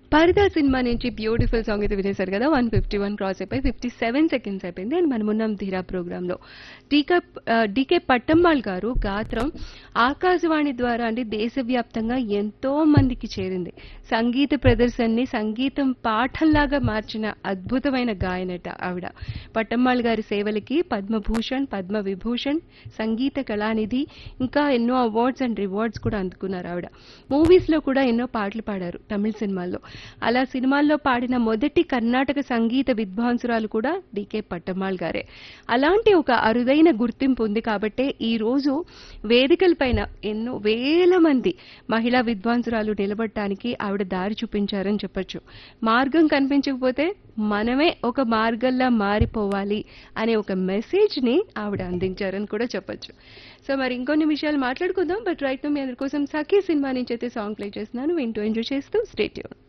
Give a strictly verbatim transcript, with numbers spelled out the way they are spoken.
పరదా సినిమా నుంచి beautiful song అయితే వినేశారు కదా. వన్ ఫిఫ్టీ వన్ క్రాస్ అయిపోయి ఫిఫ్టీ సెవెన్ సెకండ్స్ అయిపోయింది. అండ్ మనం ఉన్నాం ధీరా ప్రోగ్రామ్ లో. టీకా డికే పట్టమ్మాళ్ గారు గాత్రం ఆకాశవాణి ద్వారా అంటే దేశవ్యాప్తంగా ఎంతో మందికి చేరింది. సంగీత ప్రదర్శనని సంగీతం పాఠంలాగా మార్చిన అద్భుతమైన గాయనట ఆవిడ. పట్టమ్మాళ్ గారి సేవలకి పద్మభూషణ్, పద్మ విభూషణ్, సంగీత కళానిధి ఇంకా ఎన్నో అవార్డ్స్ అండ్ రివార్డ్స్ కూడా అందుకున్నారు ఆవిడ. మూవీస్ లో కూడా ఎన్నో పాటలు పాడారు తమిళ సినిమాల్లో. అలా సినిమాల్లో పాడిన మొదటి కర్ణాటక సంగీత విద్వాంసురాలు కూడా డీకే పట్టమ్మాళ్ గారే. అలాంటి ఒక అరుదైన గుర్తింపు ఉంది కాబట్టే ఈ రోజు వేదికలపైన ఎన్నో వేల మంది మహిళా విద్వాంసురాలు నిలబడటానికి ఆవిడ దారి చూపించారని చెప్పొచ్చు. మార్గం కనిపించకపోతే మనమే ఒక మార్గంలా మారిపోవాలి అనే ఒక మెసేజ్ ని ఆవిడ అందించారని కూడా చెప్పొచ్చు. సో మరి ఇంకొన్ని విషయాలు మాట్లాడుకుందాం. బట్ రైట్ నో మీ అందరి కోసం సఖీ సినిమా నుంచి అయితే సాంగ్ ప్లే చేస్తున్నాను. వింటూ ఎంజాయ్ చేస్తూ స్టే ట్యూన్.